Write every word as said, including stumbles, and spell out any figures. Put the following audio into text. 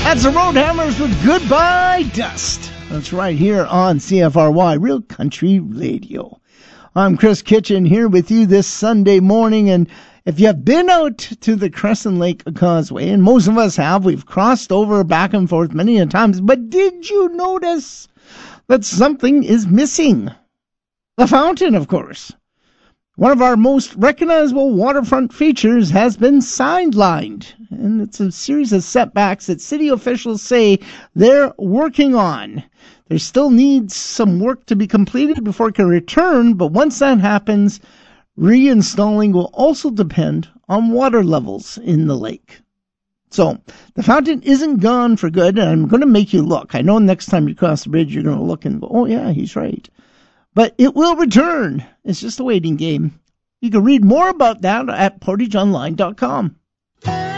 That's the Roadhammers with Goodbye Dust. That's right here on C F R Y, Real Country Radio. I'm Chris Kitchen here with you this Sunday morning, and if you've been out to the Crescent Lake Causeway, and most of us have, we've crossed over back and forth many a times, but did you notice that something is missing? The fountain, of course. One of our most recognizable waterfront features has been sidelined, and it's a series of setbacks that city officials say they're working on. There still needs some work to be completed before it can return, but once that happens, reinstalling will also depend on water levels in the lake. So, the fountain isn't gone for good, and I'm going to make you look. I know next time you cross the bridge, you're going to look and go, oh yeah, he's right. But it will return. It's just a waiting game. You can read more about that at portage online dot com.